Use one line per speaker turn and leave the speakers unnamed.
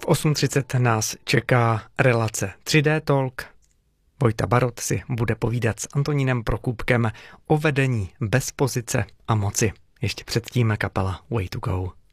V 8:30 nás čeká relace 3D Talk. Vojta Barot si bude povídat s Antonínem Prokůpkem o vedení bez pozice a moci. Ještě předtím kapela Way to Go.